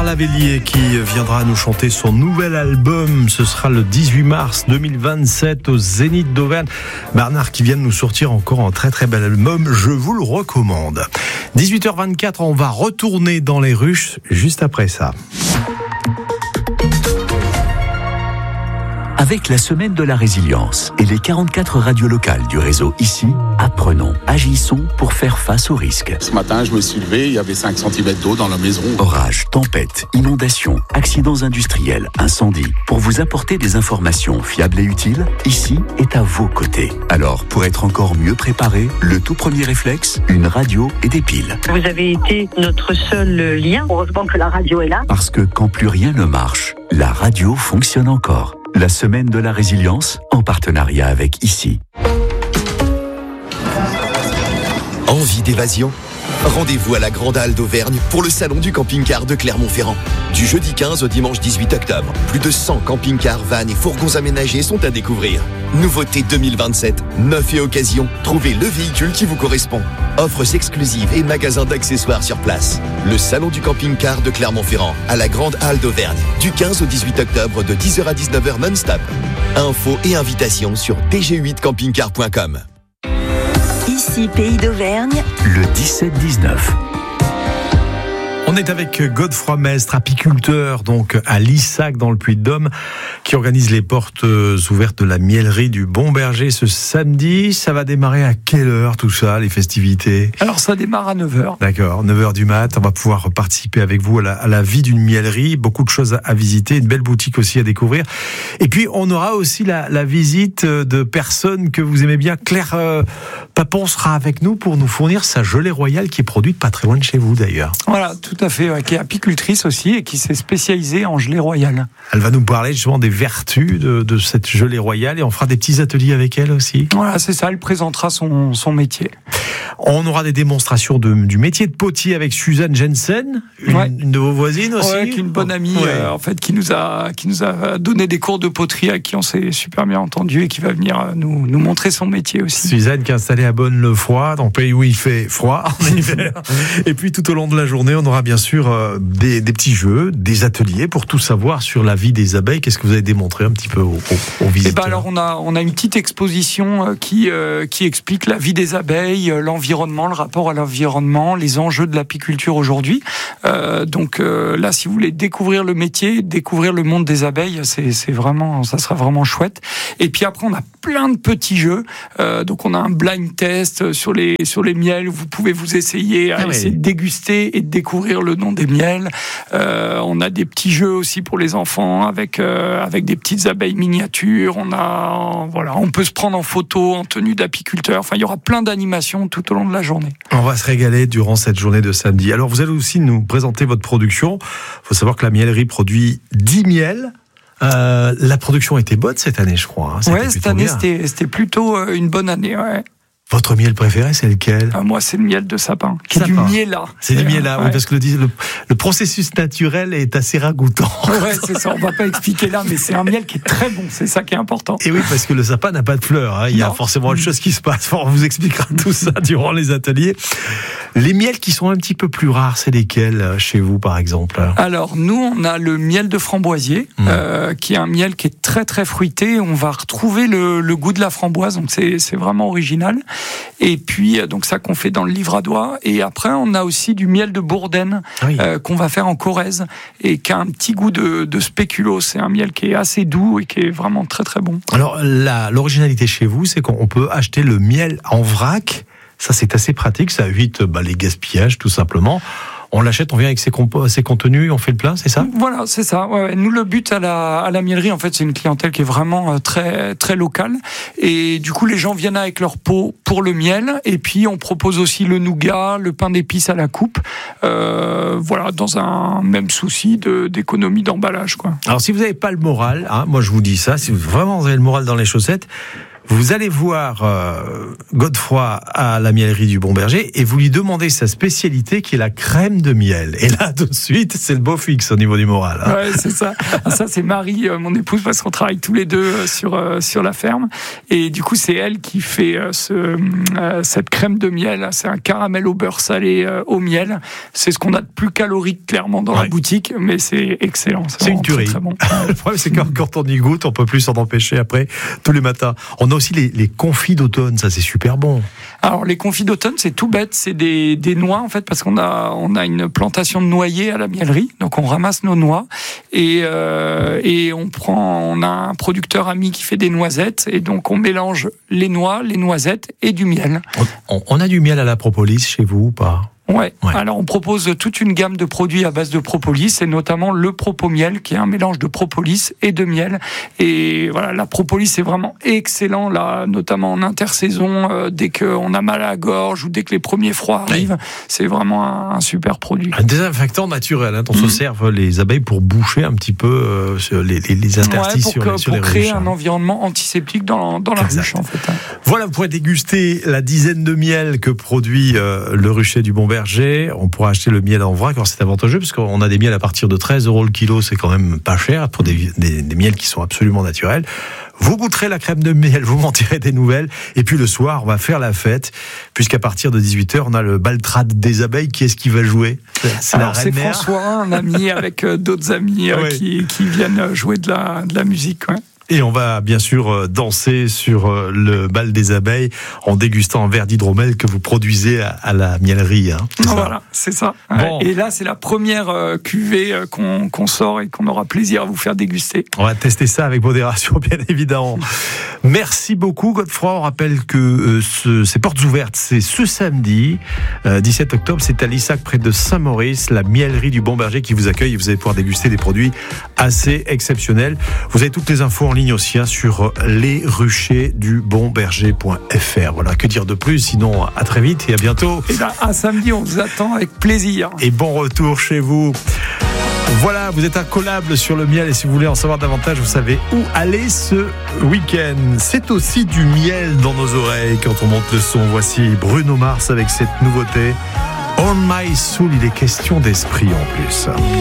Lavellier qui viendra nous chanter son nouvel album. Ce sera le 18 mars 2027 au Zénith d'Auvergne. Bernard qui vient de nous sortir encore un très très bel album. Je vous le recommande. 18h24, on va retourner dans les ruches juste après ça. Avec la semaine de la résilience et les 44 radios locales du réseau ici, apprenons, agissons pour faire face aux risques. Ce matin, je me suis levé, il y avait 5 cm d'eau dans la maison. Orages, tempêtes, inondations, accidents industriels, incendies. Pour vous apporter des informations fiables et utiles, ici est à vos côtés. Alors, pour être encore mieux préparé, le tout premier réflexe, une radio et des piles. Vous avez été notre seul lien. Heureusement que la radio est là. Parce que quand plus rien ne marche, la radio fonctionne encore. La semaine de la résilience, en partenariat avec ici. Envie d'évasion ? Rendez-vous à la Grande Halle d'Auvergne pour le salon du camping-car de Clermont-Ferrand. Du jeudi 15 au dimanche 18 octobre, plus de 100 camping-cars, vannes et fourgons aménagés sont à découvrir. Nouveauté 2027, neuf et occasion, trouvez le véhicule qui vous correspond. Offres exclusives et magasins d'accessoires sur place. Le salon du camping-car de Clermont-Ferrand à la Grande Halle d'Auvergne, du 15 au 18 octobre de 10h à 19h non-stop. Infos et invitations sur dg8campingcar.com. Ici, Pays d'Auvergne, le 17-19. On est avec Godefroy Mestre, apiculteur donc à Lissac dans le Puy-de-Dôme, qui organise les portes ouvertes de la miellerie du Bon Berger ce samedi. Ça va démarrer à quelle heure tout ça, les festivités ? Alors ça démarre à 9h. D'accord, 9h du mat. On va pouvoir participer avec vous à la vie d'une miellerie. Beaucoup de choses à visiter, une belle boutique aussi à découvrir. Et puis on aura aussi la visite de personnes que vous aimez bien. Claire Papon sera avec nous pour nous fournir sa gelée royale qui est produite pas très loin de chez vous d'ailleurs. Voilà, tout à fait, qui est apicultrice aussi et qui s'est spécialisée en gelée royale. Elle va nous parler justement des vertus de cette gelée royale et on fera des petits ateliers avec elle aussi. Voilà, c'est ça, elle présentera son métier. On aura des démonstrations du métier de potier avec Suzanne Jensen, une de vos voisines aussi. Ouais, qui est une bonne amie en fait, qui nous a donné des cours de poterie avec qui on s'est super bien entendu et qui va venir nous montrer son métier aussi. Suzanne qui est installée à Bonne-le-Froid, dans le pays où il fait froid en hiver. Et puis tout au long de la journée, on aura bien sûr des petits jeux, des ateliers pour tout savoir sur la vie des abeilles. Qu'est-ce que vous avez démontré un petit peu aux visiteurs ? Alors on a une petite exposition qui explique la vie des abeilles, l'environnement, le rapport à l'environnement, les enjeux de l'apiculture aujourd'hui. Donc là, si vous voulez découvrir le métier, découvrir le monde des abeilles, c'est vraiment, ça sera vraiment chouette. Et puis après, on a plein de petits jeux. Donc on a un blind test sur les miels où vous pouvez vous essayer à essayer de déguster et de découvrir le nom des miels. On a des petits jeux aussi pour les enfants avec des petites abeilles miniatures. On peut se prendre en photo en tenue d'apiculteur. Enfin, il y aura plein d'animations tout au long de la journée. On va se régaler durant cette journée de samedi. Alors, vous allez aussi nous présenter votre production. Il faut savoir que la miellerie produit 10 miels. La production était bonne cette année, je crois. Oui, cette année, c'était plutôt une bonne année. Ouais. Votre miel préféré, c'est lequel ? Moi, c'est le miel de sapin. C'est du miel-là. C'est du miel-là, oui, parce que le processus naturel est assez ragoûtant. Ouais, c'est ça. On va pas expliquer là, mais c'est un miel qui est très bon. C'est ça qui est important. Et oui, parce que le sapin n'a pas de fleurs. Hein. Il y a forcément autre chose qui se passe. On vous expliquera tout ça durant les ateliers. Les miels qui sont un petit peu plus rares, c'est lesquels chez vous, par exemple ? Alors, nous, on a le miel de framboisier, qui est un miel qui est très, très fruité. On va retrouver le goût de la framboise, donc c'est vraiment original. Et puis, donc ça qu'on fait dans le livre à doigts. Et après, on a aussi du miel de Bourdaine qu'on va faire en Corrèze et qui a un petit goût de spéculoos. C'est un miel qui est assez doux et qui est vraiment très, très bon. Alors, l'originalité chez vous, c'est qu'on peut acheter le miel en vrac. Ça, c'est assez pratique. Ça évite les gaspillages, tout simplement. On l'achète, on vient avec ses contenus, on fait le plein, c'est ça ? Voilà, c'est ça. Ouais. Nous, le but à la miellerie, en fait, c'est une clientèle qui est vraiment très, très locale. Et du coup, les gens viennent avec leur pot pour le miel. Et puis, on propose aussi le nougat, le pain d'épices à la coupe. Voilà, dans un même souci d'économie d'emballage, quoi. Alors, si vous n'avez pas le moral, moi, je vous dis ça, si vous avez le moral dans les chaussettes, Vous allez voir Godefroy à la Mielerie du Bon Berger et vous lui demandez sa spécialité qui est la crème de miel. Et là, tout de suite, c'est le beau fixe au niveau du moral. Hein. Ouais, c'est ça. Ça, c'est Marie, mon épouse, parce qu'on travaille tous les deux sur la ferme. Et du coup, c'est elle qui fait cette crème de miel. C'est un caramel au beurre salé au miel. C'est ce qu'on a de plus calorique, clairement, dans la boutique, mais c'est excellent. C'est une tuerie. Très bon. Le problème, c'est que quand on y goûte, on peut plus s'en empêcher après, tous les matins. On a aussi les confits d'automne, ça c'est super bon. Alors les confits d'automne, c'est tout bête, c'est des noix en fait, parce qu'on a une plantation de noyers à la mielerie, donc on ramasse nos noix et on a un producteur ami qui fait des noisettes et donc on mélange les noix, les noisettes et du miel. On a du miel à la propolis chez vous ou pas ? Ouais. Alors on propose toute une gamme de produits à base de propolis et notamment le propomiel qui est un mélange de propolis et de miel. Et voilà, la propolis c'est vraiment excellent là, notamment en intersaison, dès qu'on a mal à la gorge ou dès que les premiers froids arrivent, c'est vraiment un super produit. Un désinfectant naturel, hein, on se serve les abeilles pour boucher un petit peu les interstices sur les ruches. Pour créer un environnement antiseptique dans la ruche en fait. Voilà, vous pourrez déguster la dizaine de miels que produit le rucher du Bon Berger. On pourra acheter le miel en vrac, alors c'est avantageux parce qu'on a des miels à partir de 13 € le kilo, c'est quand même pas cher pour des miels qui sont absolument naturels. Vous goûterez la crème de miel, vous m'en direz des nouvelles. Et puis le soir, on va faire la fête, puisqu'à partir de 18h, on a le baltrade des abeilles. Qui est-ce qui va jouer ? C'est François, un ami avec d'autres amis qui viennent jouer de la musique. Ouais. Et on va bien sûr danser sur le bal des abeilles en dégustant un verre d'hydromel que vous produisez à la mielerie. Hein, voilà, c'est ça. Bon. Et là, c'est la première cuvée qu'on sort et qu'on aura plaisir à vous faire déguster. On va tester ça avec modération, bien évidemment. Merci beaucoup, Godefroy. On rappelle que ces portes ouvertes, c'est ce samedi, 17 octobre. C'est à Lissac, près de Saint-Maurice, la mielerie du Bon Berger qui vous accueille. Et vous allez pouvoir déguster des produits assez exceptionnels. Vous avez toutes les infos en ligne aussi sur lesruchersdubonberger.fr. Voilà, que dire de plus, sinon à très vite et à bientôt. Et là, à samedi, on vous attend avec plaisir. Et bon retour chez vous. Voilà, vous êtes incollable sur le miel et si vous voulez en savoir davantage, vous savez où aller ce week-end. C'est aussi du miel dans nos oreilles quand on monte le son. Voici Bruno Mars avec cette nouveauté. On My Soul, il est question d'esprit en plus.